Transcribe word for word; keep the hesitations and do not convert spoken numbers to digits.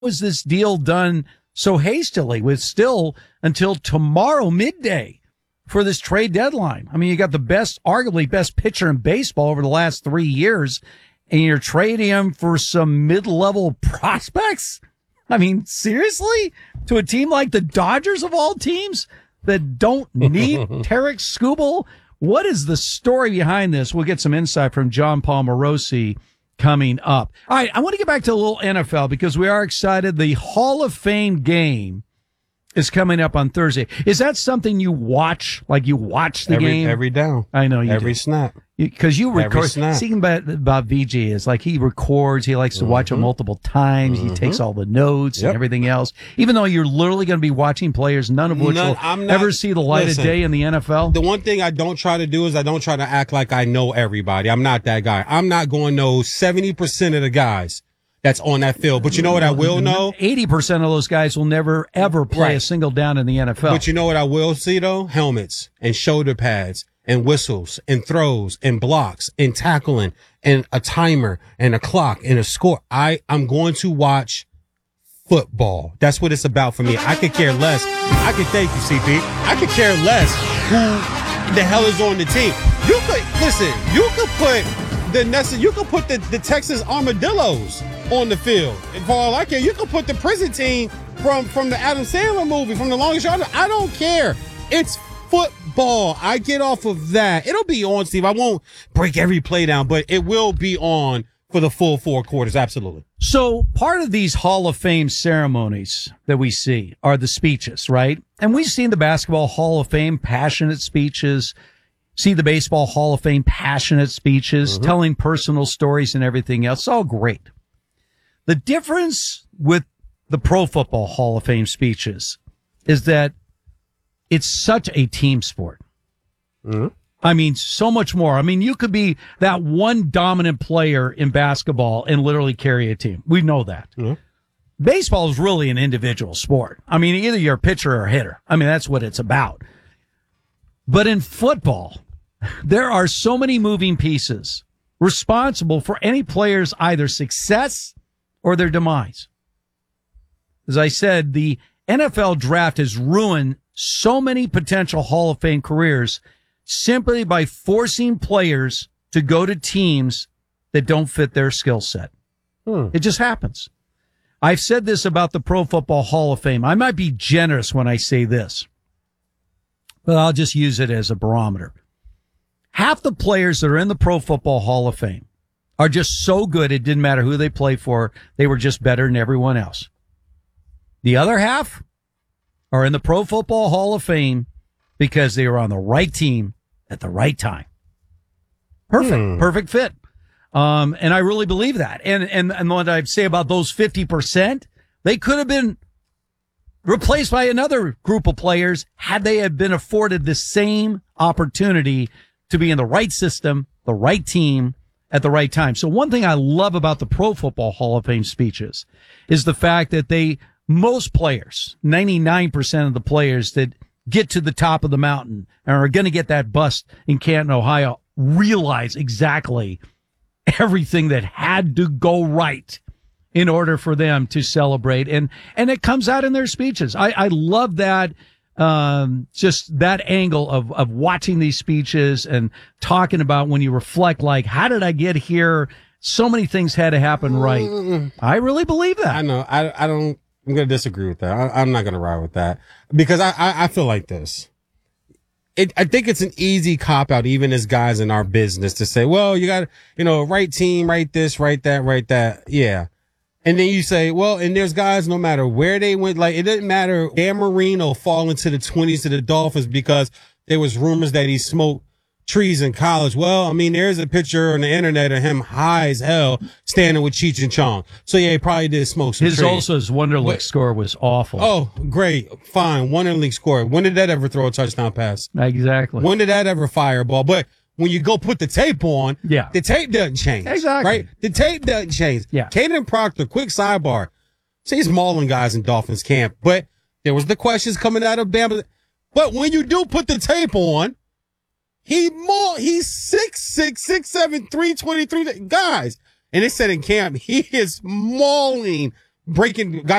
was this deal done so hastily with still until tomorrow midday for this trade deadline? I mean, you got the best, arguably best pitcher in baseball over the last three years, and you're trading him for some mid-level prospects? I mean, seriously? To a team like the Dodgers of all teams that don't need Tarek Skubal? What is the story behind this? We'll get some insight from John Paul Morosi coming up. All right, I want to get back to a little N F L because we are excited. The Hall of Fame game is coming up on Thursday. Is that something you watch? Like you watch the every, game? Every down. I know you Every do. snap. Because you, you record. Speaking about, about V J is like he records. He likes to mm-hmm. watch it multiple times. Mm-hmm. He takes all the notes yep. and everything else. Even though you're literally going to be watching players, none of which none, will not, ever see the light listen, of day in the N F L. The one thing I don't try to do is I don't try to act like I know everybody. I'm not that guy. I'm not going to know seventy percent of the guys that's on that field. But you know what I will know? eighty percent of those guys will never, ever play right. a single down in the N F L. But you know what I will see, though? Helmets and shoulder pads and whistles and throws and blocks and tackling and a timer and a clock and a score. I, I'm going to watch football. That's what it's about for me. I could care less. I could thank you, C P. I could care less who the hell is on the team. You could, listen, you could put the necessary, you could put the, the Texas Armadillos on the field. And for all I care, you could put the prison team from, from the Adam Sandler movie, from The Longest Yard. I don't care. It's football. I get off of that. It'll be on, Steve. I won't break every play down, but it will be on for the full four quarters. Absolutely. So part of these Hall of Fame ceremonies that we see are the speeches, right? And we've seen the Basketball Hall of Fame passionate speeches, see the Baseball Hall of Fame passionate speeches, mm-hmm. telling personal stories and everything else. It's all great. The difference with the Pro Football Hall of Fame speeches is that it's such a team sport. Mm-hmm. I mean, so much more. I mean, you could be that one dominant player in basketball and literally carry a team. We know that. Mm-hmm. Baseball is really an individual sport. I mean, either you're a pitcher or a hitter. I mean, that's what it's about. But in football, there are so many moving pieces responsible for any player's either success or their demise. As I said, the N F L draft has ruined so many potential Hall of Fame careers simply by forcing players to go to teams that don't fit their skill set. Hmm. It just happens. I've said this about the Pro Football Hall of Fame. I might be generous when I say this, but I'll just use it as a barometer. Half the players that are in the Pro Football Hall of Fame are just so good it didn't matter who they play for. They were just better than everyone else. The other half are in the Pro Football Hall of Fame because they were on the right team at the right time. Perfect. Hmm. Perfect fit. Um, and I really believe that. And, and, and what I'd say about those fifty percent, they could have been replaced by another group of players had they have been afforded the same opportunity to be in the right system, the right team at the right time. So one thing I love about the Pro Football Hall of Fame speeches is the fact that they, most players, ninety-nine percent of the players that get to the top of the mountain and are going to get that bust in Canton, Ohio, realize exactly everything that had to go right in order for them to celebrate. And, and it comes out in their speeches. I, I love that, um, just that angle of, of watching these speeches and talking about when you reflect, like, how did I get here? So many things had to happen right. Mm. I really believe that. I know. I, I don't, I'm going to disagree with that. I, I'm not going to ride with that because I, I, I feel like this. It, I think it's an easy cop out, even as guys in our business, to say, well, you got, you know, right team, right this, right that, right that. Yeah. And then you say, well, and there's guys, no matter where they went, like, it didn't matter. Dan Marino fall into the twenties to the Dolphins because there was rumors that he smoked trees in college. Well, I mean, there's a picture on the internet of him high as hell standing with Cheech and Chong. So yeah, he probably did smoke some his trees. Also, his Wonderlic but, score was awful. Oh, great. Fine. Wonderlic score. When did that ever throw a touchdown pass? Exactly. When did that ever fireball? But when you go put the tape on, yeah, the tape doesn't change. Exactly. Right? The tape doesn't change. Yeah. Caden Proctor, quick sidebar. See, he's mauling guys in Dolphins camp, but there was the questions coming out of Bama. But when you do put the tape on, He maul, he's six, six, six, seven, three, twenty-three guys. And it said in camp, he is mauling breaking guys